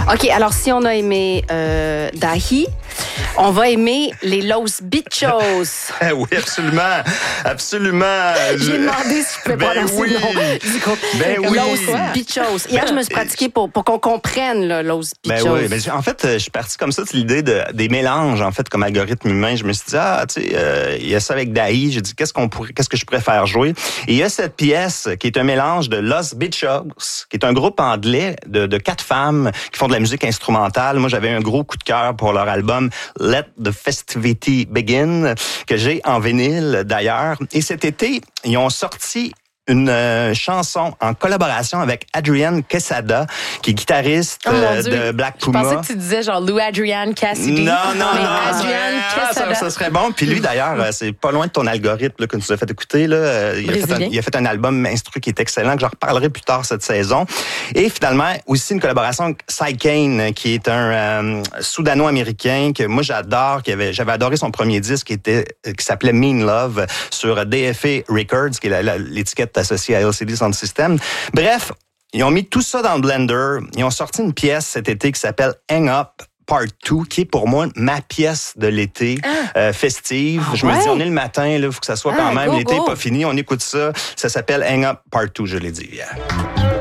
OK, alors si on a aimé Dahi, on va aimer les Los Bichos. Oui, absolument. Absolument. J'ai demandé si je pouvais prononcer oui. le nom du groupe. Ben oui. Los Bichos. Hier, je me suis pratiquée pour qu'on comprenne là, Los Bichos. Ben oui, en fait, je suis parti comme ça de l'idée des mélanges, en fait, comme algorithme humain. Je me suis dit, tu sais, il y a ça avec Dahi. J'ai dit, qu'est-ce que je pourrais faire jouer? Et il y a cette pièce qui est un mélange de Los Bichos, qui est un groupe anglais de 4 femmes qui font de la musique instrumentale. Moi, j'avais un gros coup de cœur pour leur album Let the Festivity Begin, que j'ai en vinyle d'ailleurs. Et cet été, ils ont sorti une chanson en collaboration avec Adrian Quesada, qui est guitariste de Black Puma. Je pensais que tu disais genre Lou Adrian Cassidy. Non. Adrian Quesada. Ça serait bon. Puis lui, d'ailleurs, c'est pas loin de ton algorithme là, que tu nous as fait écouter. Là. Il a fait un album instru qui est excellent, que je reparlerai plus tard cette saison. Et finalement, aussi une collaboration avec Cy Kane, qui est un Soudano-américain que moi j'adore, j'avais adoré son premier disque qui s'appelait Mean Love sur DFA Records, qui est l'étiquette associée à LCD Sound System. Bref, ils ont mis tout ça dans le blender. Ils ont sorti une pièce cet été qui s'appelle Hang Up Part 2, qui est pour moi ma pièce de l'été festive. Je me dis, on est le matin, il faut que ça soit quand même. L'été n'est pas fini, on écoute ça. Ça s'appelle Hang Up Part 2, je l'ai dit hier.